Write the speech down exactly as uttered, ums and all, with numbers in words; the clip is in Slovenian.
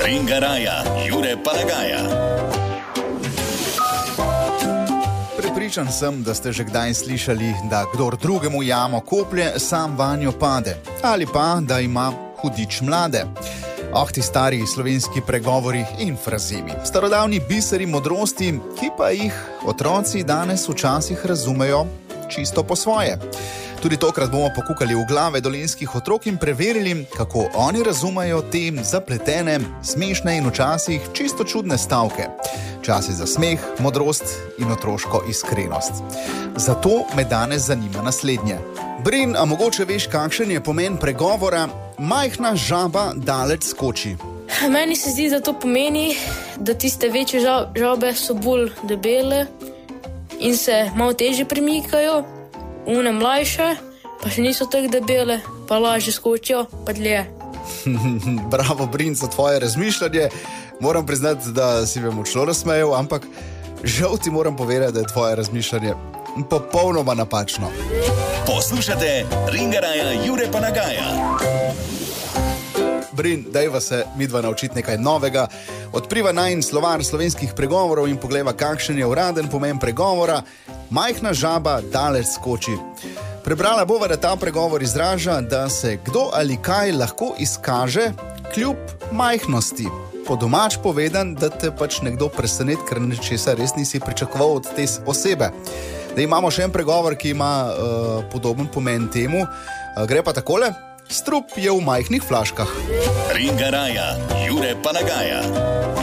Ringaraja, Jure Palagaja. Prepričan sem, da ste že kdaj slišali, da kdor drugemu jamo koplje, sam vanjo pade. Ali pa, da ima hudič mlade. Oh, ti stari slovenski pregovori in frazemi. Starodavni biseri modrosti, ki pa jih otroci danes včasih razumejo čisto po svoje. Tudi tokrat bomo pokukali v glave dolenjskih otrok in preverili, kako oni razumejo te zapletene, smešne in včasih čisto čudne stavke. Časi za smeh, modrost in otroško iskrenost. Zato me danes zanima naslednje. Brin, a mogoče veš, kakšen je pomen pregovora majhna žaba daleč skoči? Meni se zdi, da to pomeni, da tiste večje žabe so bolj debele in se malo težje premikajo, one mlajše pa še niso tako debele, pa lažje skočijo, pa dlje. Bravo, Brin, za tvoje razmišljanje. Moram priznati, da si me močno razsmejal, ampak žal ti moram povedati, da je tvoje razmišljanje popolnoma napačno. Poslušate Ringaraja, Jure Palagaja. Brin, dajva se midva naučiti nekaj novega. Odpriva najin slovar slovenskih pregovorov in pogleda, kakšen je uraden pomen pregovora majhna žaba daleč skoči. Prebrala bova, da ta pregovor izraža, da se kdo ali kaj lahko izkaže kljub majhnosti. Po domač povedan, da te pač nekdo presenet, ker nečesa res nisi pričakoval od te osebe. Da imamo še en pregovor, ki ima uh, podoben pomen temu. Uh, gre pa takole: strup je v majhnih flaškah. Ringaraja, Jure Palagaja.